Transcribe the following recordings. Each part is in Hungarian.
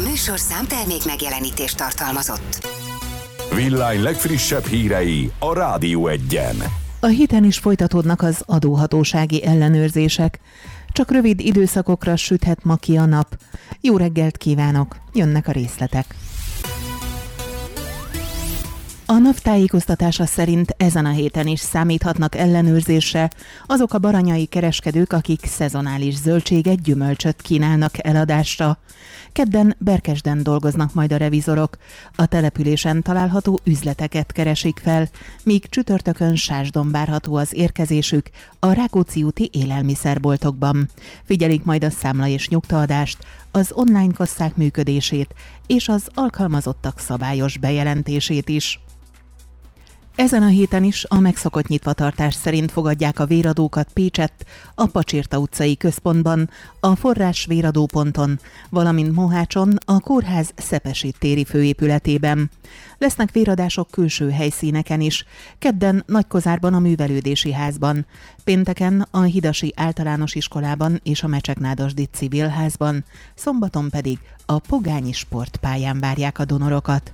műsorszám termék megjelenítést tartalmazott. Villány legfrissebb hírei a Rádió Egyen. A héten is folytatódnak az adóhatósági ellenőrzések. Csak rövid időszakokra süthet ma ki a nap. Jó reggelt kívánok, jönnek a részletek. A NAV tájékoztatása szerint ezen a héten is számíthatnak ellenőrzésre azok a baranyai kereskedők, akik szezonális zöldséget, gyümölcsöt kínálnak eladásra. Kedden Berkesden dolgoznak majd a revizorok. A településen található üzleteket keresik fel, míg csütörtökön Sásdon várható az érkezésük a Rákóczi úti élelmiszerboltokban. Figyelik majd a számla- és nyugtaadást, az online kasszák működését és az alkalmazottak szabályos bejelentését is. Ezen a héten is a megszokott nyitvatartás szerint fogadják a véradókat Pécsett, a Pacsirta utcai központban, a Forrás véradóponton, valamint Mohácson, a kórház Szepesi téri főépületében. Lesznek véradások külső helyszíneken is, kedden Nagykozárban a Művelődési Házban, pénteken a Hidasi Általános Iskolában és a Mecseknádasdi Civilházban, szombaton pedig a Pogányi Sportpályán várják a donorokat.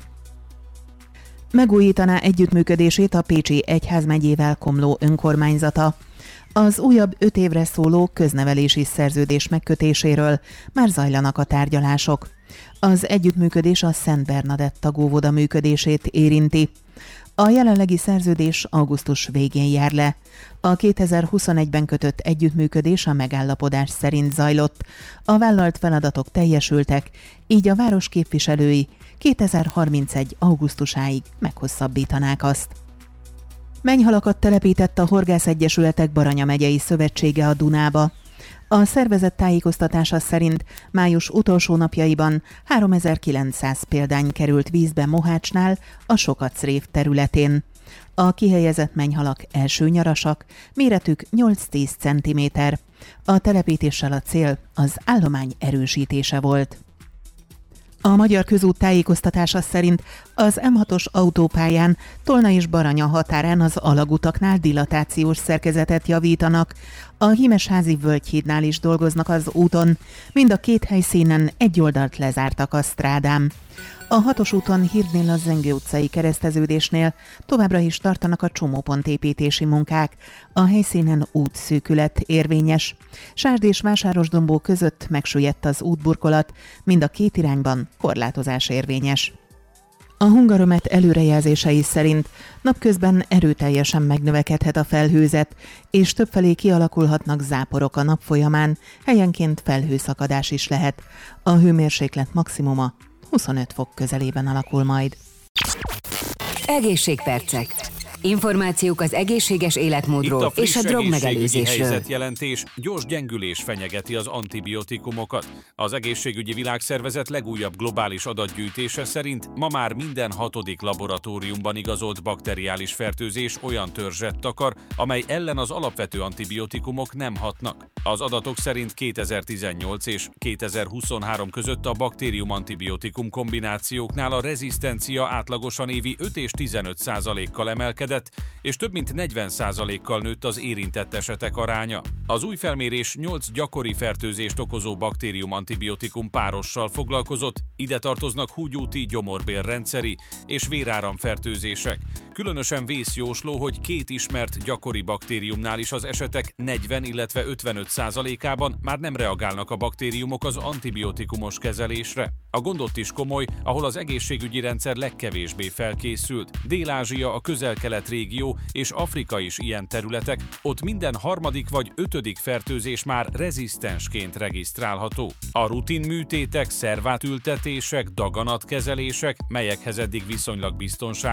Megújítaná együttműködését a Pécsi Egyházmegyével Komló önkormányzata. Az újabb 5 évre szóló köznevelési szerződés megkötéséről már zajlanak a tárgyalások. Az együttműködés a Szent Bernadett tagóvoda működését érinti. A jelenlegi szerződés augusztus végén jár le. A 2021-ben kötött együttműködés a megállapodás szerint zajlott. A vállalt feladatok teljesültek, így a város képviselői 2031. augusztusáig meghosszabbítanák azt. Mennyhalakat telepített a Horgászegyesületek Baranya megyei szövetsége a Dunába. A szervezet tájékoztatása szerint május utolsó napjaiban 3900 példány került vízbe Mohácsnál, a Sokacrév területén. A kihelyezett mennyhalak első nyarasak, méretük 8-10 cm. A telepítéssel a cél az állomány erősítése volt. A Magyar Közút tájékoztatása szerint az M6-os autópályán Tolna és Baranya határán az alagutaknál dilatációs szerkezetet javítanak. A Hímesházi Völgyhídnál is dolgoznak az úton, mind a két helyszínen egy oldalt lezártak a strádán. A 6-os úton Hírdnél a Zengő utcai kereszteződésnél továbbra is tartanak a csomópontépítési munkák. A helyszínen útszűkület érvényes. Sárd és Vásárosdombó között megsüllyedt az útburkolat, mind a két irányban korlátozás érvényes. A Hungaromet előrejelzései szerint napközben erőteljesen megnövekedhet a felhőzet, és többfelé kialakulhatnak záporok a nap folyamán, helyenként felhőszakadás is lehet. A hőmérséklet maximuma 25 fok közelében alakul majd. Egészségpercek. Információk az egészséges életmódról és a drogmegelőzésről. Helyzetjelentés, gyors gyengülés fenyegeti az antibiotikumokat. Az Egészségügyi Világszervezet legújabb globális adatgyűjtése szerint ma már minden 6. laboratóriumban igazolt bakteriális fertőzés olyan törzset takar, amely ellen az alapvető antibiotikumok nem hatnak. Az adatok szerint 2018 és 2023 között a baktérium-antibiotikum kombinációknál a rezisztencia átlagosan évi 5 és 15%-kal emelkedett, és több mint 40%-kal nőtt az érintett esetek aránya. Az új felmérés 8 gyakori fertőzést okozó baktérium-antibiotikum párossal foglalkozott, ide tartoznak húgyúti, gyomorbélrendszeri és véráramfertőzések. Különösen vészjósló, hogy 2 ismert gyakori baktériumnál is az esetek 40, illetve 55%-ában már nem reagálnak a baktériumok az antibiotikumos kezelésre. A gond ott is komoly, ahol az egészségügyi rendszer legkevésbé felkészült. Dél-Ázsia, a Közel-Kelet régió és Afrika is ilyen területek, ott minden 3. vagy 5. fertőzés már rezisztensként regisztrálható. A rutin műtétek, szervátültetések, daganatkezelések, melyekhez eddig viszonylag biztonságos